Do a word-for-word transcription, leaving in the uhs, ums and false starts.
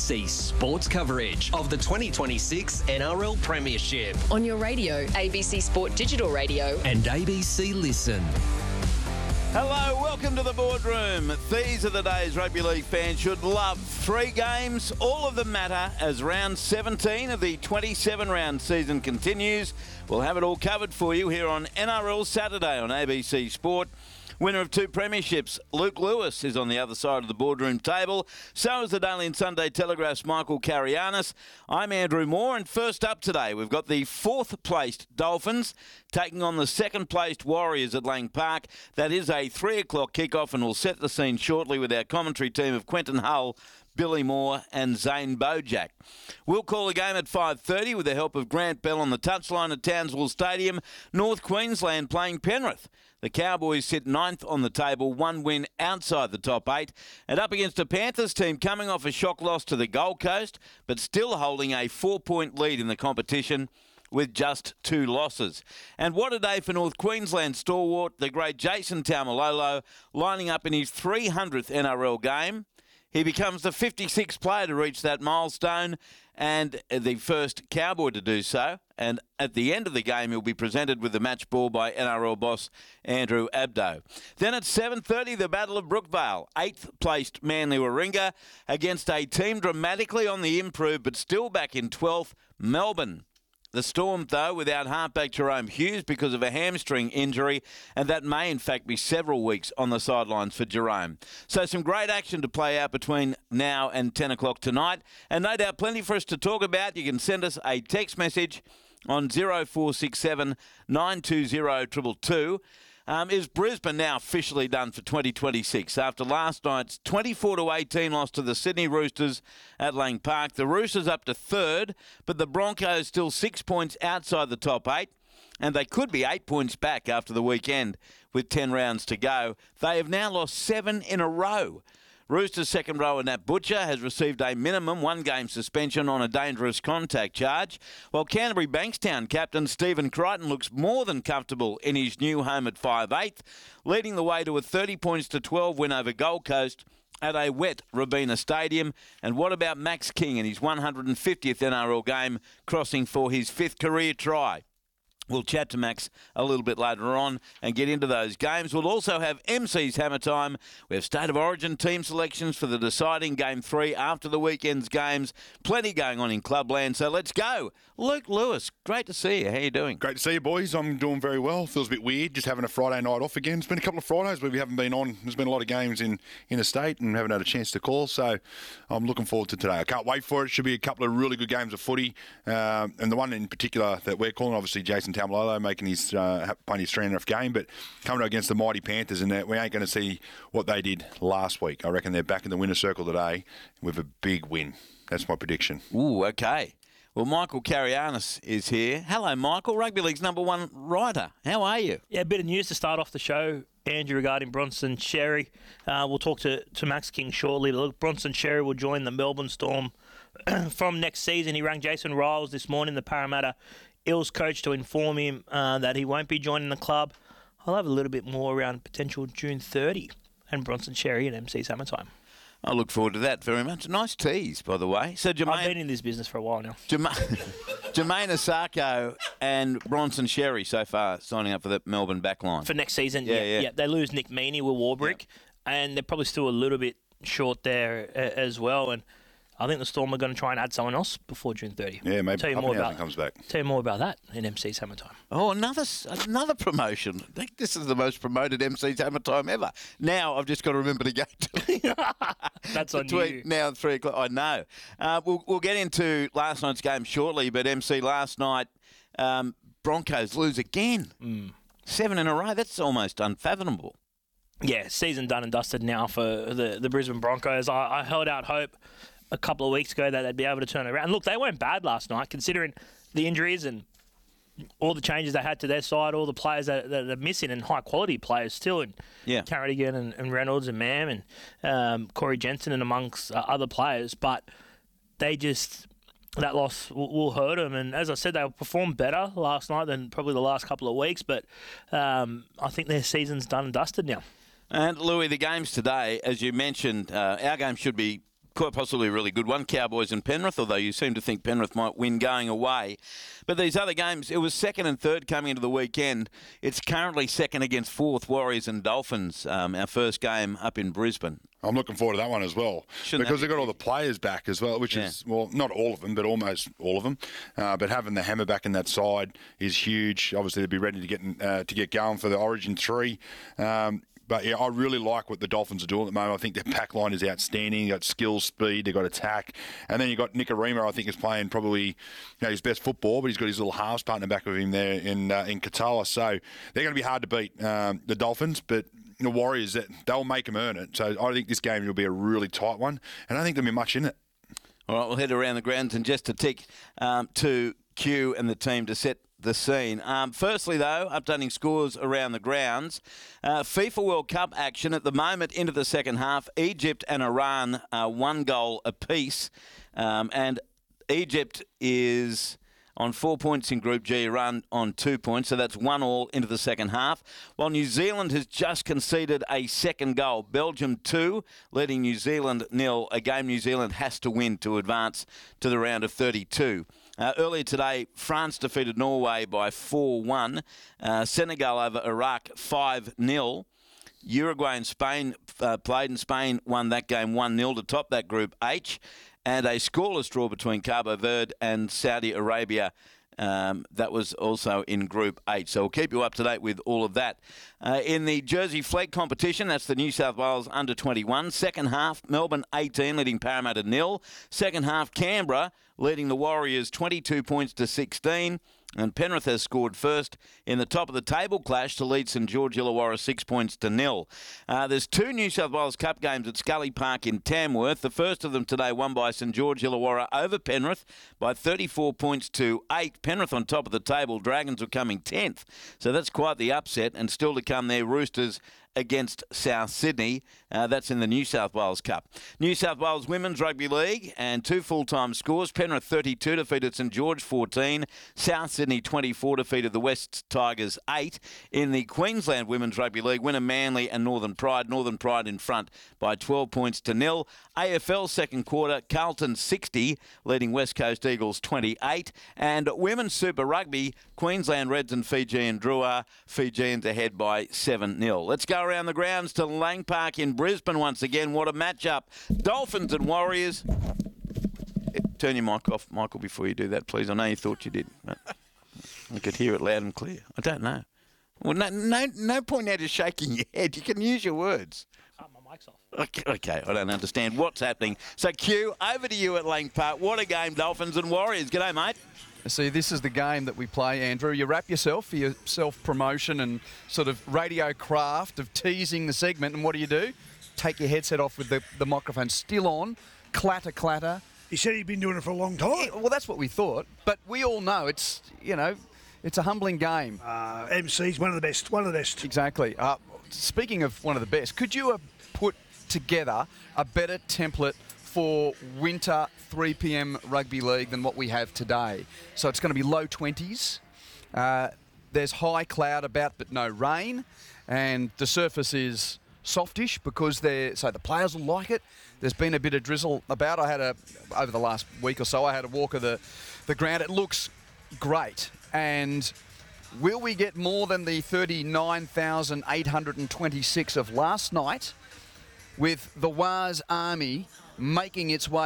C Sports coverage of the twenty twenty-six N R L Premiership. On your radio, A B C Sport Digital Radio. And A B C Listen. Hello, welcome to the boardroom. These are the days rugby league fans should love. Three games, all of them matter as round seventeen of the twenty-seven round season continues. We'll have it all covered for you here on N R L Saturday on A B C Sport. Winner of two premierships, Luke Lewis, is on the other side of the boardroom table. So is the Daily and Sunday Telegraph's Michael Carianis. I'm Andrew Moore, and first up today, we've got the fourth-placed Dolphins taking on the second-placed Warriors at Lang Park. That is a three o'clock kickoff, and we'll set the scene shortly with our commentary team of Quentin Hull, Billy Moore and Zane Bojack. We'll call the game at five thirty with the help of Grant Bell on the touchline at Townsville Stadium. North Queensland playing Penrith. The Cowboys sit ninth on the table, one win outside the top eight, and up against a Panthers team coming off a shock loss to the Gold Coast, but still holding a four-point lead in the competition with just two losses. And what a day for North Queensland stalwart, the great Jason Taumalolo, lining up in his three hundredth N R L game. He becomes the fifty-sixth player to reach that milestone and the first Cowboy to do so. And at the end of the game, he'll be presented with the match ball by N R L boss Andrew Abdo. Then at seven thirty, the Battle of Brookvale. eighth-placed Manly Warringah against a team dramatically on the improve, but still back in twelfth, Melbourne. The Storm, though, without halfback Jerome Hughes because of a hamstring injury, and that may, in fact, be several weeks on the sidelines for Jerome. So some great action to play out between now and ten o'clock tonight, and no doubt plenty for us to talk about. You can send us a text message on zero four six seven nine two zero two two two. Um, is Brisbane now officially done for twenty twenty-six after last night's twenty-four to eighteen loss to the Sydney Roosters at Lang Park? The Roosters up to third, but the Broncos still six points outside the top eight, and they could be eight points back after the weekend with ten rounds to go. They have now lost seven in a row. Roosters' second rower Nat Butcher has received a minimum one-game suspension on a dangerous contact charge, while Canterbury Bankstown captain Stephen Crichton looks more than comfortable in his new home at five eighth, leading the way to a thirty points to twelve win over Gold Coast at a wet Robina Stadium. And what about Max King in his one hundred fiftieth N R L game, crossing for his fifth career try? We'll chat to Max a little bit later on and get into those games. We'll also have M C's Hammer Time. We have State of Origin team selections for the deciding Game three after the weekend's games. Plenty going on in Clubland, so let's go. Luke Lewis, great to see you. How are you doing? Great to see you, boys. I'm doing very well. Feels a bit weird just having a Friday night off again. It's been a couple of Fridays where we haven't been on. There's been a lot of games in, in the state and haven't had a chance to call, so I'm looking forward to today. I can't wait for it. It should be a couple of really good games of footy, um, and the one in particular that we're calling, obviously, Jason Taumalolo making his uh, playing his three hundredth game, but coming against the mighty Panthers, and that we ain't going to see what they did last week. I reckon they're back in the winner's circle today with a big win. That's my prediction. Ooh, okay. Well, Michael Carianis is here. Hello, Michael, Rugby League's number one writer. How are you? Yeah, a bit of news to start off the show, Andrew, regarding Bronson Xerri. Uh, we'll talk to, to Max King shortly. Look, Bronson Xerri will join the Melbourne Storm from next season. He rang Jason Riles this morning, the Parramatta Eels coach, to inform him uh, that he won't be joining the club. I'll have a little bit more around potential June thirtieth and Bronson Xerri and M C's Hammer Time. I look forward to that very much. Nice tease, by the way. So Jermaine, I've been in this business for a while now. Jermaine, Jermaine Asako and Bronson Xerri so far signing up for the Melbourne backline. For next season, yeah. yeah. yeah. yeah. They lose Nick Meaney, Will Warbrick, yeah. and they're probably still a little bit short there uh, as well. And I think the Storm are going to try and add someone else before June thirtieth. Yeah, maybe tell you more about comes back. Tell you more about that in M C's Hammer Time. Oh, another another promotion. I think this is the most promoted M C's Hammer Time ever. Now I've just got to remember to go to That's on between you. now and three o'clock. I know. Uh, we'll we'll get into last night's game shortly, but M C last night, um, Broncos lose again, mm. seven in a row. That's almost unfathomable. Yeah, season done and dusted now for the the Brisbane Broncos. I, I held out hope a couple of weeks ago that they'd be able to turn it around. And look, they weren't bad last night, considering the injuries and all the changes they had to their side, all the players that, that are missing, and high-quality players still, and yeah. Carradigan and, and Reynolds and Mam and um, Corey Jensen and amongst uh, other players. But they just, that loss will, will hurt them. And as I said, they performed better last night than probably the last couple of weeks. But um, I think their season's done and dusted now. And, Louis, the games today, as you mentioned, uh, our game should be quite possibly a really good one, Cowboys and Penrith, although you seem to think Penrith might win going away. But these other games, it was second and third coming into the weekend. It's currently second against fourth, Warriors and Dolphins, um, our first game up in Brisbane. I'm looking forward to that one as well. Shouldn't because be they've got all the players back as well, which Yeah. is, well, not all of them, but almost all of them. Uh, but having the hammer back in that side is huge. Obviously, they'll be ready to get uh, to get going for the Origin three. Um, But, yeah, I really like what the Dolphins are doing at the moment. I think their pack line is outstanding. They've got skill, speed, they've got attack. And then you've got Nikorima, I think, is playing probably you know, his best football, but he's got his little halves partner back with him there in uh, in Katoa. So they're going to be hard to beat, um, the Dolphins. But the Warriors, they'll make them earn it. So I think this game will be a really tight one. And I don't think there'll be much in it. All right, we'll head around the grounds and just to tick um, to Q and the team to set the scene. Um, firstly, though, updating scores around the grounds. Uh, FIFA World Cup action at the moment into the second half. Egypt and Iran uh, one goal apiece. Um, and Egypt is on four points in Group G, Iran on two points, so that's one all into the second half. While New Zealand has just conceded a second goal. Belgium two, leading New Zealand nil. A game New Zealand has to win to advance to the round of thirty-two. Uh, earlier today, France defeated Norway by four one. Uh, Senegal over Iraq five nil. Uruguay and Spain uh, played, and Spain won that game one nil to top that Group H. And a scoreless draw between Cabo Verde and Saudi Arabia. Um, that was also in Group H. So we'll keep you up to date with all of that. Uh, in the Jersey Flag competition, that's the New South Wales under twenty-one. Second half, Melbourne eighteen, leading Parramatta nil. Second half, Canberra leading the Warriors twenty-two points to sixteen. And Penrith has scored first in the top of the table clash to lead St George Illawarra six points to nil. Uh, there's two New South Wales Cup games at Scully Park in Tamworth. The first of them today won by St George Illawarra over Penrith by thirty-four points to eight. Penrith on top of the table. Dragons were coming tenth. So that's quite the upset. And still to come there, Roosters against South Sydney. Uh, that's in the New South Wales Cup. New South Wales Women's Rugby League and two full-time scores. Penrith thirty-two defeated St George fourteen. South Sydney twenty-four defeated the West Tigers eight. In the Queensland Women's Rugby League, winner Manly and Northern Pride. Northern Pride in front by twelve points to nil. A F L second quarter, Carlton sixty, leading West Coast Eagles twenty-eight. And Women's Super Rugby, Queensland Reds and Fijian Drua. Fijians ahead by seven nil. Let's go around the grounds to Lang Park in Brisbane once again. What a matchup. Dolphins and Warriors. Turn your mic off, Michael, before you do that, please. I know you thought you did, but I could hear it loud and clear. I don't know. Well, no, no, no point now to shaking your head. You can use your words. Oh, my mic's off. Okay, okay, I don't understand what's happening. So, Q, over to you at Lang Park. What a game, Dolphins and Warriors. G'day, mate. See, this is the game that we play, Andrew. You wrap yourself for your self-promotion and sort of radio craft of teasing the segment, and what do you do? Take your headset off with the, the microphone still on, clatter, clatter. He said he'd been doing it for a long time. Yeah, well, that's what we thought, but we all know it's, you know, it's a humbling game. Uh, M C's one of the best, one of the best. Exactly. Uh, speaking of one of the best, could you have put together a better template for winter three p.m. rugby league than what we have today? So it's going to be low twenties. Uh, there's high cloud about, but no rain, and the surface is softish because they're so the players will like it. There's been a bit of drizzle about. I had a over the last week or so. I had a walk of the the ground. It looks great. And will we get more than the thirty-nine thousand eight hundred twenty-six of last night, with the Waz Army making its way